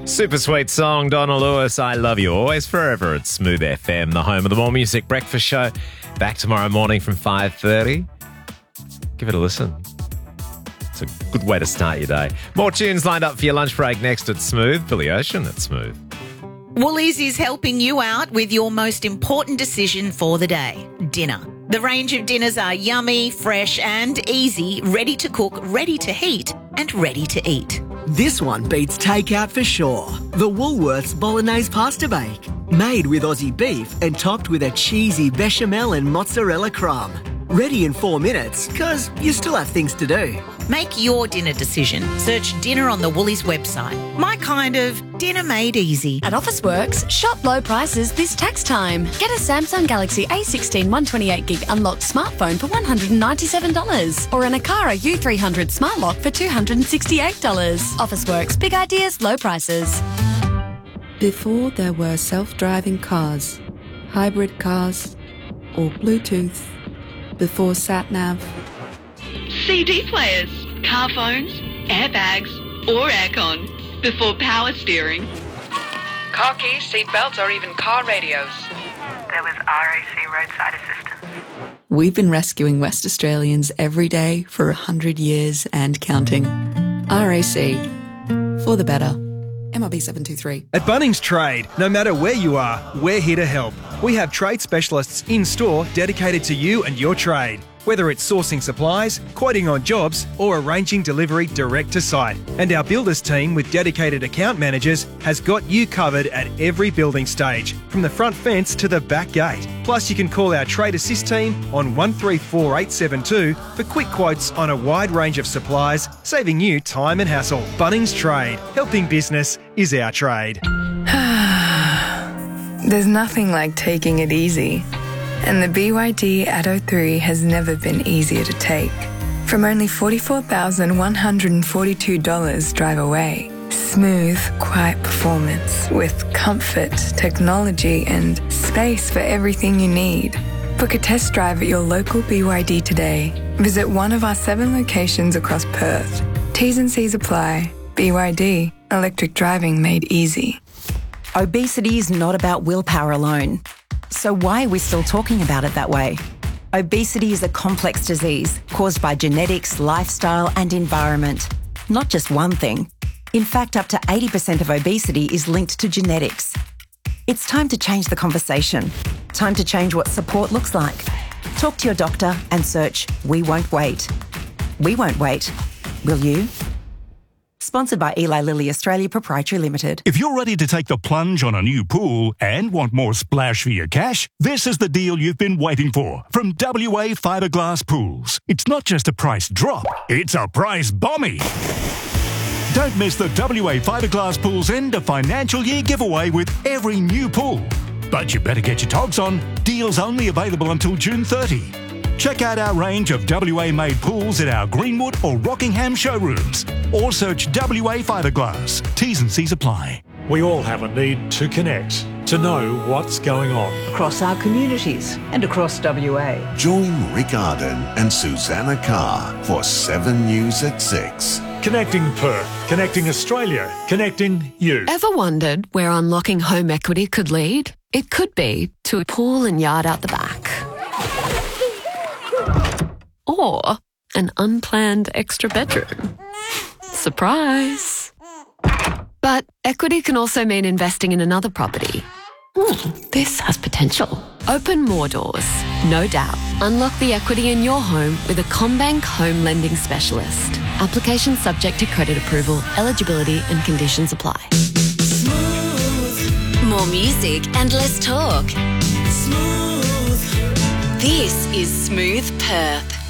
Super sweet song, Donna Lewis, I Love You Always, forever at Smooth FM, the home of the More Music Breakfast Show. Back tomorrow morning from 5:30. Give it a listen. It's a good way to start your day. More tunes lined up for your lunch break next at Smooth. Billy Ocean at Smooth. Woolies is helping you out with your most important decision for the day, dinner. The range of dinners are yummy, fresh and easy, ready to cook, ready to heat and ready to eat. This one beats takeout for sure. The Woolworths Bolognese Pasta Bake. Made with Aussie beef and topped with a cheesy bechamel and mozzarella crumb. Ready in 4 minutes, because you still have things to do. Make your dinner decision. Search dinner on the Woolies website. My kind of dinner made easy. At Officeworks, shop low prices this tax time. Get a Samsung Galaxy A16 128GB unlocked smartphone for $197 or an Akara U300 Smart Lock for $268. Officeworks, big ideas, low prices. Before there were self-driving cars, hybrid cars, or Bluetooth, before sat-nav, CD players, car phones, airbags, or aircon, before power steering. Car keys, seat belts, or even car radios. There was RAC roadside assistance. we've been rescuing West Australians every day for 100 years and counting. RAC, for the better. MRB 723. At Bunnings Trade, no matter where you are, we're here to help. We have trade specialists in store dedicated to you and your trade. Whether it's sourcing supplies, quoting on jobs, or arranging delivery direct to site. And our builders team with dedicated account managers has got you covered at every building stage, from the front fence to the back gate. Plus, you can call our Trade Assist team on 134872 for quick quotes on a wide range of supplies, saving you time and hassle. Bunnings Trade. Helping business is our trade. There's nothing like taking it easy. And the BYD Atto 3 has never been easier to take. From only $44,142 drive away. Smooth, quiet performance with comfort, technology and space for everything you need. Book a test drive at your local BYD today. Visit one of our 7 locations across Perth. T's and C's apply. BYD, electric driving made easy. Obesity is not about willpower alone. So why are we still talking about it that way? Obesity is a complex disease caused by genetics, lifestyle and environment. Not just one thing. In fact, up to 80% of obesity is linked to genetics. It's time to change the conversation. Time to change what support looks like. Talk to your doctor and search We Won't Wait. We won't wait. Will you? Sponsored by Eli Lilly Australia Proprietary Limited. If you're ready to take the plunge on a new pool and want more splash for your cash, this is the deal you've been waiting for from WA Fiberglass Pools. It's not just a price drop, it's a price bombie. Don't miss the WA Fiberglass Pools end of financial year giveaway with every new pool. But you better get your togs on. Deals only available until June 30. Check out our range of WA-made pools at our Greenwood or Rockingham showrooms. Or search WA Fiberglass. T's and C's apply. We all have a need to connect, to know what's going on. Across our communities and across WA. Join Rick Arden and Susanna Carr for 7 News at 6. Connecting Perth, connecting Australia, connecting you. Ever wondered where unlocking home equity could lead? It could be to a pool and yard out the back. Or an unplanned extra bedroom. Surprise! But equity can also mean investing in another property. This has potential. Open more doors, no doubt. Unlock the equity in your home with a CommBank home lending specialist. Application subject to credit approval, eligibility and conditions apply. Smooth. More music and less talk. Smooth. This is Smooth Perth.